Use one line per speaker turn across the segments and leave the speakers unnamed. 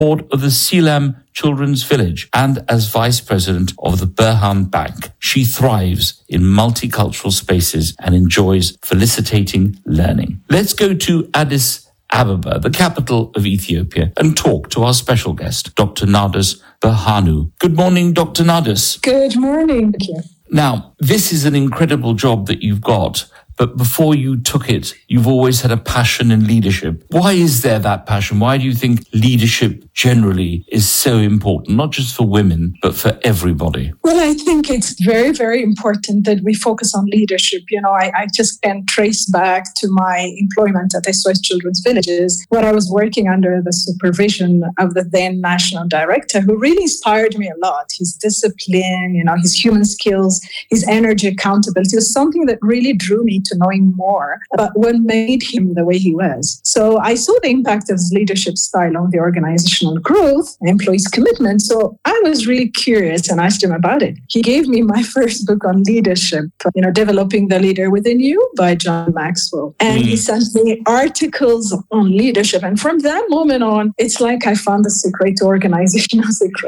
board of the Selam Children's Village and as vice president of the Berhan Bank. She thrives in multicultural spaces and enjoys felicitating learning. Let's go to Addis Ababa, the capital of Ethiopia, and talk to our special guest, Dr. Nardos Berhanu. Good morning, Dr. Nardos.
Good morning. Thank you.
Now, this is an incredible job that you've got, but before you took it, you've always had a passion in leadership. Why is there that passion? Why do you think leadership generally is so important, not just for women, but for everybody?
Well, I think it's very, very important that we focus on leadership. I just can trace back to my employment at SOS Children's Villages, where I was working under the supervision of the then national director, who really inspired me a lot. His discipline, his human skills, his energy, accountability was something that really drew me to knowing more about what made him the way he was. So I saw the impact of his leadership style on the organizational growth, employees' commitment. So I was really curious and asked him about it. He gave me my first book on leadership, Developing the Leader Within You by John Maxwell. And he sent me articles on leadership. And from that moment on, it's like I found the secret to organizational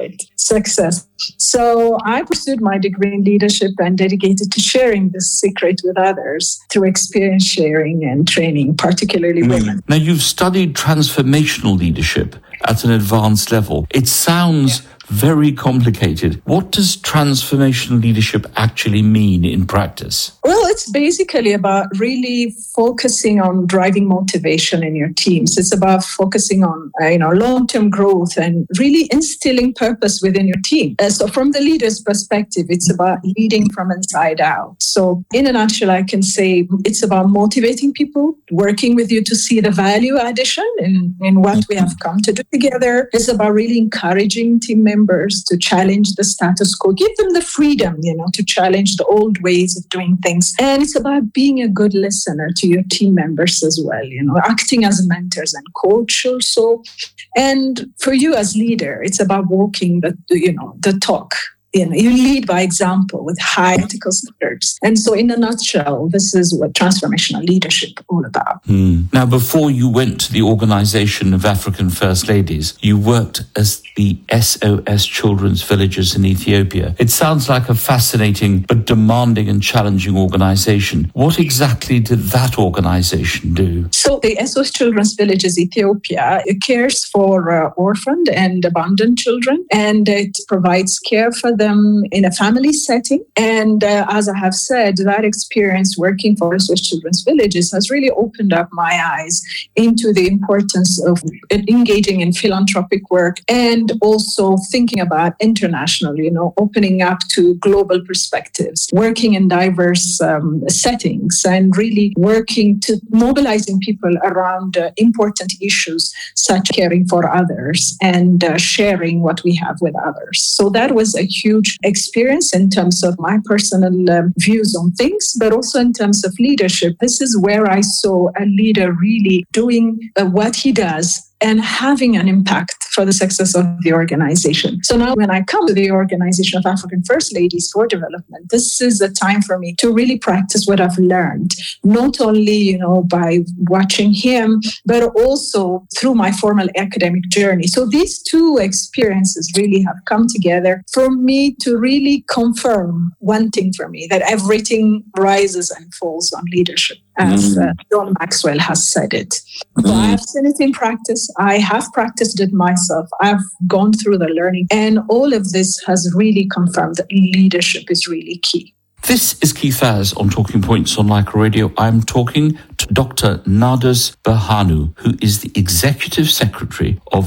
success. So I pursued my degree in leadership and dedicated to sharing this secret with others through experience sharing and training, particularly women.
Now, you've studied transformational leadership at an advanced level. It sounds very complicated. What does transformational leadership actually mean in practice?
Well, it's basically about really focusing on driving motivation in your teams. It's about focusing on long-term growth and really instilling purpose within your team. So from the leader's perspective, it's about leading from inside out. So in a nutshell, I can say it's about motivating people, working with you to see the value addition in what we have come to do together. It's about really encouraging team members to challenge the status quo, give them the freedom, to challenge the old ways of doing things. And it's about being a good listener to your team members as well, acting as mentors and coach also. And for you as leader, it's about walking the talk. You lead by example with high ethical standards. And so in a nutshell, this is what transformational leadership is all about.
Now, before you went to the Organization of African First Ladies, you worked as the SOS Children's Villages in Ethiopia. It sounds like a fascinating but demanding and challenging organization. What exactly did that organization do?
So the SOS Children's Villages Ethiopia cares for orphaned and abandoned children, and it provides care for them in a family setting. And as I have said, that experience working for SOS Children's Villages has really opened up my eyes into the importance of engaging in philanthropic work and also thinking about international, opening up to global perspectives, working in diverse settings and really working to mobilizing people around important issues such as caring for others and sharing what we have with others. So that was a huge experience in terms of my personal views on things, but also in terms of leadership. This is where I saw a leader really doing what he does and having an impact for the success of the organization. So now when I come to the Organization of African First Ladies for Development, this is a time for me to really practice what I've learned, not only, by watching him, but also through my formal academic journey. So these two experiences really have come together for me to really confirm one thing for me, that everything rises and falls on leadership, as John Maxwell has said it. So I have seen it in practice. I have practiced it myself. I've gone through the learning, and all of this has really confirmed that leadership is really key.
This is Keith Faz on Talking Points on Leica Radio. I'm talking to Dr. Nardos Berhanu, who is the Executive Secretary of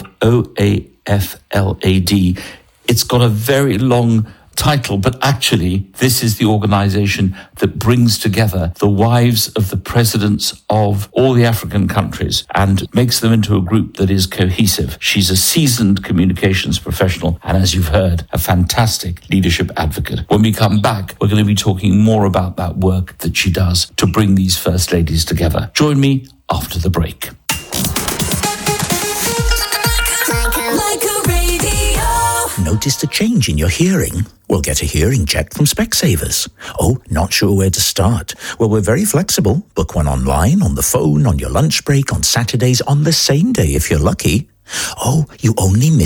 OAFLAD. It's got a very long title, but actually this is the organization that brings together the wives of the presidents of all the African countries and makes them into a group that is cohesive. She's a seasoned communications professional and, as you've heard, a fantastic leadership advocate. When we come back, we're going to be talking more about that work that she does to bring these first ladies together. Join me after the break.
Noticed a change in your hearing? Well, get a hearing check from Specsavers. Oh, not sure where to start? Well, we're very flexible. Book one online, on the phone, on your lunch break, on Saturdays, on the same day if you're lucky. Oh, you only